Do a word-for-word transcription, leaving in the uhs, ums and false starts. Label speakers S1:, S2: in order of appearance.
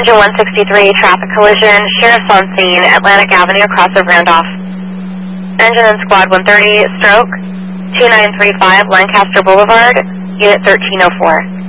S1: Engine one sixty-three, traffic collision, sheriff's on scene, Atlantic Avenue, crossover Randolph. Engine and squad one thirty, stroke, two nine three five, Lancaster Boulevard, unit thirteen oh four.